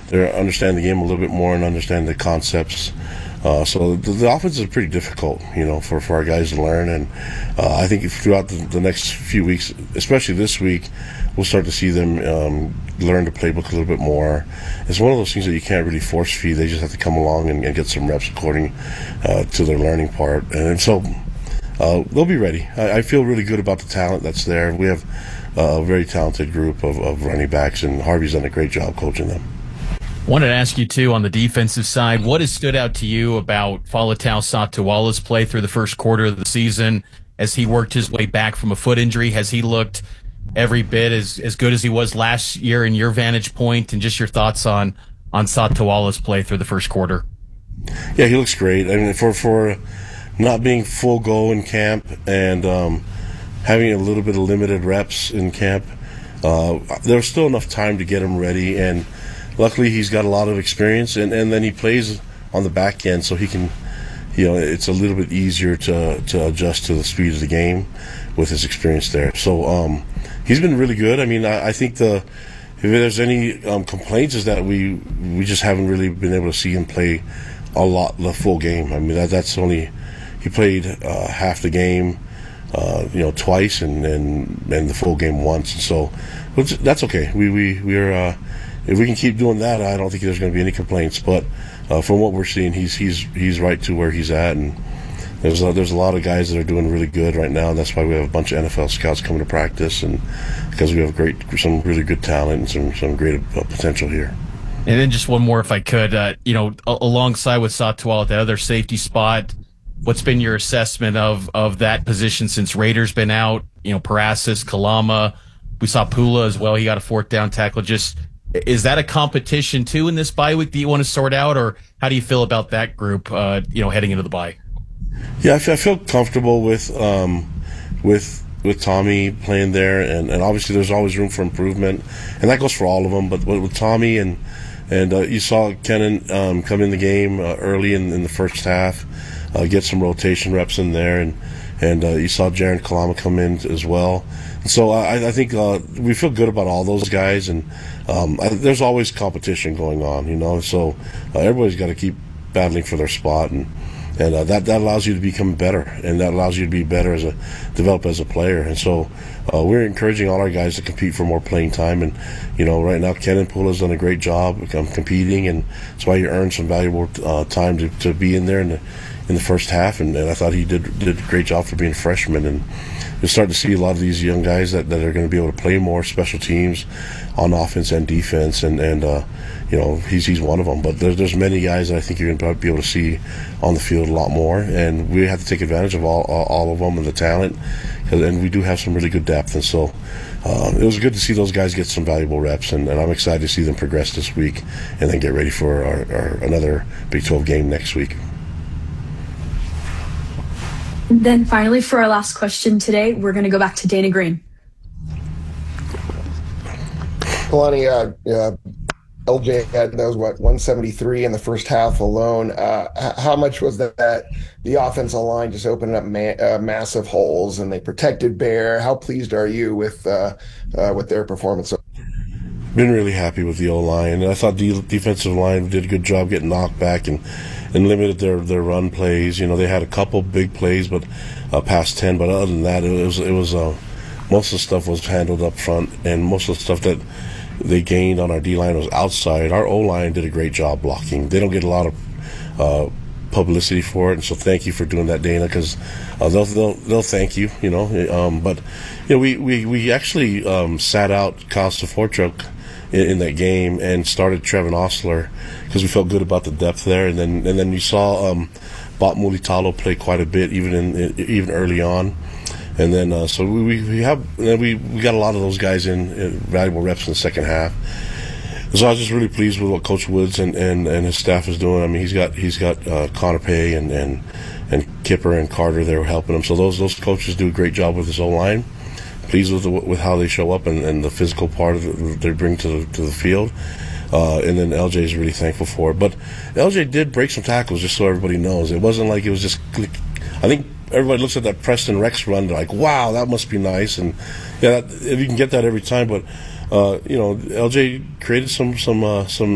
they're understanding the game a little bit more and understand the concepts. So the offense is pretty difficult, for our guys to learn. And I think throughout the next few weeks, especially this week, we'll start to see them learn the playbook a little bit more. It's one of those things that you can't really force feed. They just have to come along and get some reps according to their learning part. And so they'll be ready. I feel really good about the talent that's there. We have a very talented group of running backs, and Harvey's done a great job coaching them. Wanted to ask you, too, on the defensive side, what has stood out to you about Faletau Satuala's play through the first quarter of the season as he worked his way back from a foot injury? Has he looked every bit as good as he was last year in your vantage point, and just your thoughts on Satuala's play through the first quarter? Yeah, he looks great. I mean, for not being full go in camp and having a little bit of limited reps in camp, there was still enough time to get him ready, and luckily he's got a lot of experience, and then he plays on the back end, so he can, it's a little bit easier to adjust to the speed of the game with his experience there. So he's been really good. I mean, I think if there's any complaints is that we just haven't really been able to see him play the full game. I mean, that's only, he played half the game, twice, and the full game once. And so that's okay. We're if we can keep doing that, I don't think there's going to be any complaints. But from what we're seeing, he's right to where he's at, and there's a lot of guys that are doing really good right now. And that's why we have a bunch of NFL scouts coming to practice, and because we have some really good talent and some great potential here. And then just one more, if I could, alongside with Satuala, that other safety spot, what's been your assessment of that position since Rader's been out? Parasis, Kalama, we saw Pula as well. He got a fourth down tackle. Just, is that a competition too in this bye week that you want to sort out, or how do you feel about that group, heading into the bye? Yeah, I feel comfortable with Tommy playing there, and obviously there's always room for improvement, and that goes for all of them. But with Tommy and you saw Kenan come in the game early in the first half, get some rotation reps in there, and you saw Jaron Kalama come in as well. And so I think we feel good about all those guys, and there's always competition going on, so everybody's got to keep battling for their spot, and that allows you to become better, and that allows you to be better develop as a player. And so we're encouraging all our guys to compete for more playing time. And right now Kenan Pula's done a great job competing, and that's why he earned some valuable time to be in there in the first half. And I thought he did a great job for being a freshman. And you're starting to see a lot of these young guys that are going to be able to play more special teams on offense and defense, and he's one of them. But there's many guys that I think you're going to be able to see on the field a lot more, and we have to take advantage of all of them and the talent, and we do have some really good depth. And so it was good to see those guys get some valuable reps, and I'm excited to see them progress this week and then get ready for our another Big 12 game next week. And then finally, for our last question today, we're going to go back to Dana Green. Kalani, LJ had 173 in the first half alone. How much was that the offensive line just opening up massive holes, and they protected Bear? How pleased are you with their performance? Been really happy with the O-line. I thought the defensive line did a good job getting knocked back and limited their run plays. They had a couple big plays, but past 10. But other than that, it was most of the stuff was handled up front, and most of the stuff that they gained on our D-line was outside. Our O-line did a great job blocking. They don't get a lot of publicity for it, and so thank you for doing that, Dana, because they'll thank you, But we actually sat out Kyle Staforchuk in that game and started Trevin Osler because we felt good about the depth there, and then you saw Bot Mulitalo play quite a bit even early on. And then so we got a lot of those guys in valuable reps in the second half. So I was just really pleased with what Coach Woods and his staff is doing. I mean, he's got Connor Pay and Kipper and Carter there helping him. So those coaches do a great job with his O-line. Pleased with how they show up and the physical part of it they bring to the field. And then LJ is really thankful for it. But LJ did break some tackles, just so everybody knows. It wasn't like it was just click. I think everybody looks at that Preston Rex run, they're like, wow, that must be nice. And yeah, if you can get that every time. But LJ created some